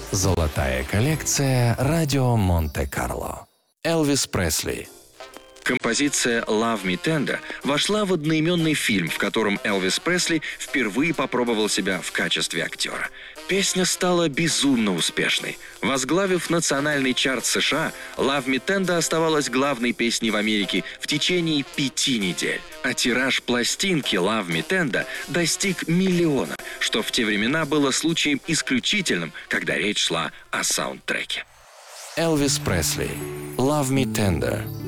Золотая коллекция «Радио Монте-Карло». Элвис Пресли. Композиция «Love Me Tender» вошла в одноименный фильм, в котором Элвис Пресли впервые попробовал себя в качестве актера. Песня стала безумно успешной. Возглавив национальный чарт США, «Love Me Tender» оставалась главной песней в Америке в течение 5 недель. А тираж пластинки «Love Me Tender» достиг 1 миллиона, что в те времена было случаем исключительным, когда речь шла о саундтреке. Элвис Пресли. «Love Me Tender».